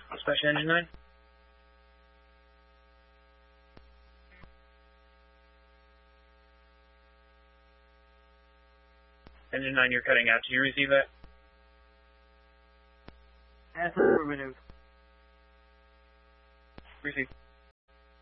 Dispatch engine 9. Engine 9, you're cutting out. Did you receive that? Affirmative. Receive.